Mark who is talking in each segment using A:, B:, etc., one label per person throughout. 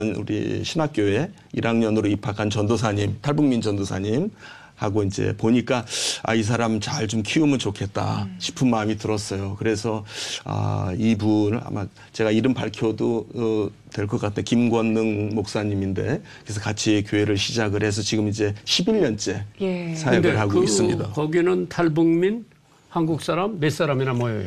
A: 우리 신학교에 1학년으로 입학한 전도사님, 탈북민 전도사님 하고 이제 보니까 이 사람 잘 좀 키우면 좋겠다 싶은 마음이 들었어요. 그래서 이분 아마 제가 이름 밝혀도 될 것 같은 김권능 목사님인데 그래서 같이 교회를 시작을 해서 지금 이제 11년째 사역을 하고 있습니다.
B: 거기는 탈북민 한국 사람 몇 사람이나 모여요?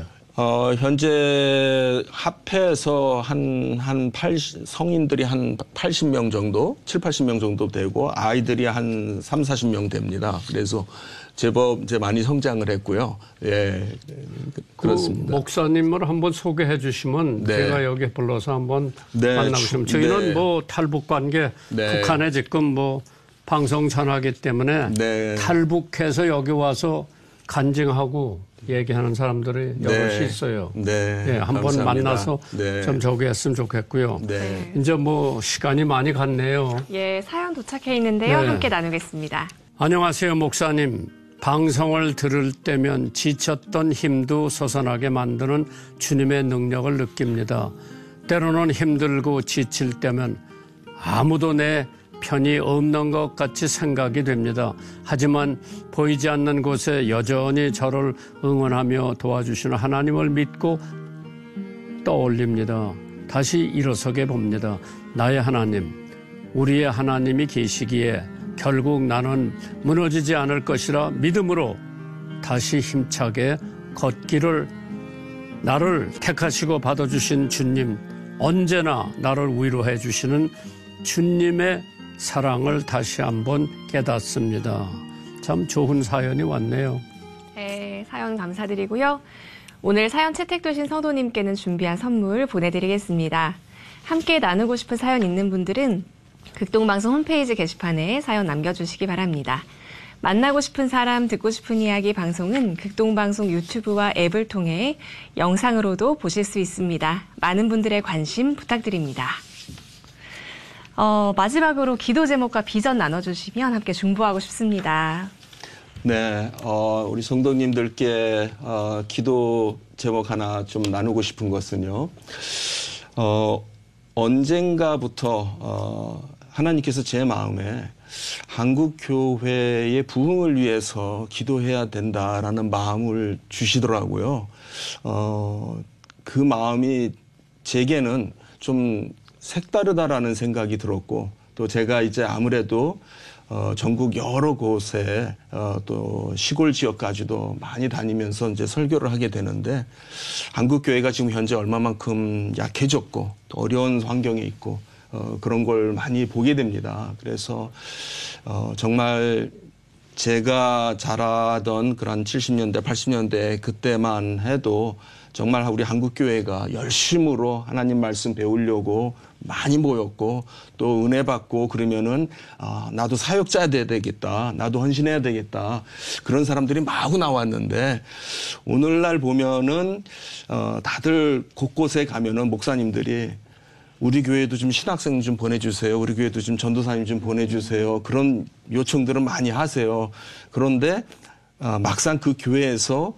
A: 현재 합해서 성인들이 한 80명 정도, 7, 80명 정도 되고 아이들이 한 3, 40명 됩니다. 그래서 제법 이제 많이 성장을 했고요. 예, 그렇습니다.
B: 목사님을 한번 소개해 주시면 제가 여기 불러서 한번 만나고 싶으면 저희는 뭐 탈북 관계 북한에 지금 뭐 방송 전하기 때문에 탈북해서 여기 와서 간증하고 얘기하는 사람들이 여럿이 있어요. 한번 만나서 좀 저기 했으면 좋겠고요. 이제 뭐 시간이 많이 갔네요.
C: 예, 사연 도착해 있는데요. 함께 나누겠습니다.
B: 안녕하세요, 목사님. 방송을 들을 때면 지쳤던 힘도 솟아나게 만드는 주님의 능력을 느낍니다. 때로는 힘들고 지칠 때면 아무도 내 편이 없는 것 같이 생각이 됩니다. 하지만 보이지 않는 곳에 여전히 저를 응원하며 도와주시는 하나님을 믿고 떠올립니다. 다시 일어서게 봅니다. 나의 하나님, 우리의 하나님이 계시기에 결국 나는 무너지지 않을 것이라 믿음으로 다시 힘차게 걷기를 나를 택하시고 받아주신 주님, 언제나 나를 위로해 주시는 주님의 사랑을 다시 한번 깨닫습니다. 참 좋은 사연이 왔네요.
C: 네, 사연 감사드리고요. 오늘 사연 채택되신 성도님께는 준비한 선물 보내드리겠습니다. 함께 나누고 싶은 사연 있는 분들은 극동방송 홈페이지 게시판에 사연 남겨주시기 바랍니다. 만나고 싶은 사람, 듣고 싶은 이야기 방송은 극동방송 유튜브와 앱을 통해 영상으로도 보실 수 있습니다. 많은 분들의 관심 부탁드립니다. 마지막으로 기도 제목과 비전 나눠주시면 함께 중보하고 싶습니다.
A: 네, 우리 성도님들께 기도 제목 하나 좀 나누고 싶은 것은요. 언젠가부터 하나님께서 제 마음에 한국 교회의 부흥을 위해서 기도해야 된다라는 마음을 주시더라고요. 그 마음이 제게는 좀 색다르다라는 생각이 들었고 또 제가 이제 아무래도 전국 여러 곳에 또 시골 지역까지도 많이 다니면서 이제 설교를 하게 되는데 한국 교회가 지금 현재 얼마만큼 약해졌고 또 어려운 환경에 있고 그런 걸 많이 보게 됩니다. 그래서 정말 제가 자라던 그런 70년대, 80년대 그때만 해도 정말 우리 한국교회가 열심으로 하나님 말씀 배우려고 많이 모였고 또 은혜 받고 그러면은 나도 사역자 돼야 되겠다. 나도 헌신해야 되겠다. 그런 사람들이 마구 나왔는데 오늘날 보면은 다들 곳곳에 가면은 목사님들이 우리 교회도 좀 신학생 좀 보내주세요. 우리 교회도 좀 전도사님 좀 보내주세요. 그런 요청들은 많이 하세요. 그런데 막상 그 교회에서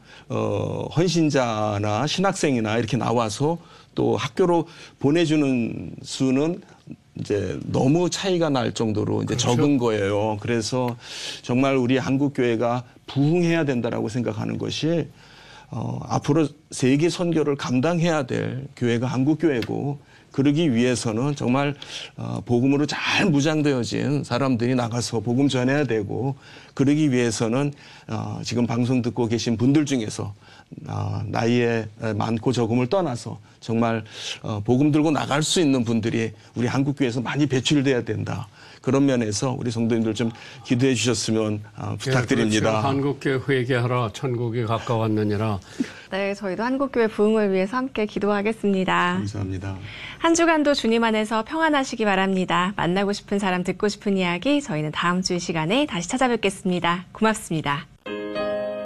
A: 헌신자나 신학생이나 이렇게 나와서 또 학교로 보내주는 수는 이제 너무 차이가 날 정도로 이제 적은 거예요. 그래서 정말 우리 한국 교회가 부흥해야 된다라고 생각하는 것이 앞으로 세계 선교를 감당해야 될 교회가 한국 교회고 그러기 위해서는 정말 복음으로 잘 무장되어진 사람들이 나가서 복음 전해야 되고 그러기 위해서는 지금 방송 듣고 계신 분들 중에서 나이에 많고 적음을 떠나서 정말 복음 들고 나갈 수 있는 분들이 우리 한국교회에서 많이 배출돼야 된다. 그런 면에서 우리 성도님들 좀 기도해 주셨으면 부탁드립니다.
B: 그렇죠. 한국교회 회개하라 천국이 가까웠느니라.
C: 네, 저희도 한국교회 부흥을 위해서 함께 기도하겠습니다.
A: 감사합니다.
C: 한 주간도 주님 안에서 평안하시기 바랍니다. 만나고 싶은 사람, 듣고 싶은 이야기 저희는 다음 주 이 시간에 다시 찾아뵙겠습니다. 고맙습니다.